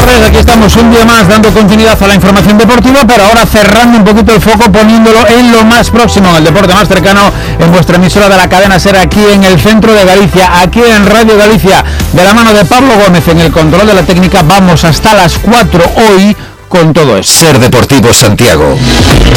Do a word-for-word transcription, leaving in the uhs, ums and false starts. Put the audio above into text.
tardes, aquí estamos un día más dando continuidad a la información deportiva, pero ahora cerrando un poquito el foco, poniéndolo en lo más próximo, en el deporte más cercano, en vuestra emisora de la cadena SER, aquí en el centro de Galicia, aquí en Radio Galicia, de la mano de Pablo Gómez en el control de la técnica. Vamos hasta las cuatro hoy con todo esto. SER Deportivo Santiago.